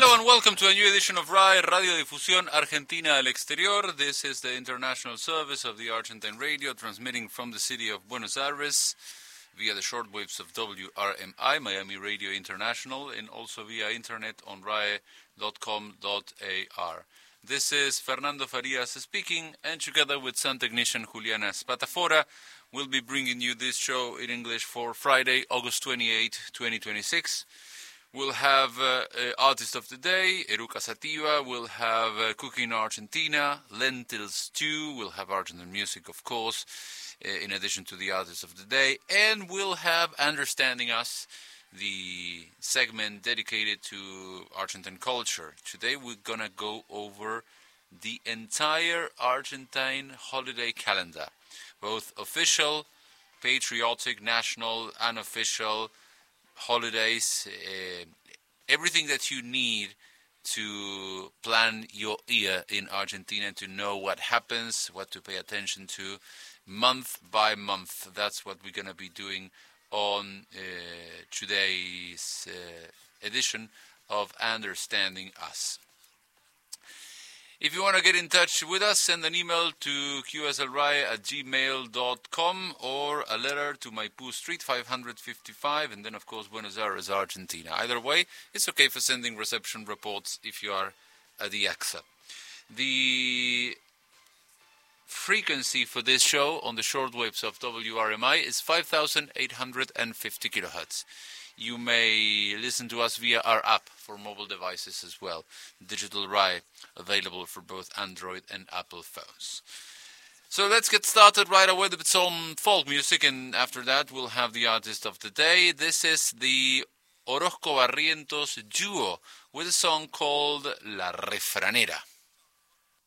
Hello and welcome to a new edition of RAE, Radio Difusión Argentina al Exterior. This is the international service of the Argentine Radio, transmitting from the city of Buenos Aires via the shortwaves of WRMI, Miami Radio International, and also via internet on rae.com.ar. This is Fernando Farias speaking, and together with sound technician Juliana Spatafora, we'll be bringing you this show in English for Friday, August 28, 2026. We'll have Artist of the Day, Eruca Sativa. We'll have Cooking Argentina, Lentil Stew. We'll have Argentine music, of course, in addition to the Artist of the Day. And we'll have Understanding Us, the segment dedicated to Argentine culture. Today we're going to go over the entire Argentine holiday calendar, both official, patriotic, national, unofficial holidays, everything that you need to plan your year in Argentina, to know what happens, what to pay attention to, month by month. That's what we're going to be doing on today's edition of Understanding Us. If you want to get in touch with us, send an email to qslrae@gmail.com or a letter to Maipú Street 555, and then, of course, Buenos Aires, Argentina. Either way, it's okay for sending reception reports if you are at the AXA. The frequency for this show on the shortwaves of WRMI is 5,850 kilohertz. You may listen to us via our app for mobile devices as well. Digital RAE, available for both Android and Apple phones. So let's get started right away with some folk music, and after that we'll have the Artist of the Day. This is the Orozco Barrientos duo with a song called La Refranera.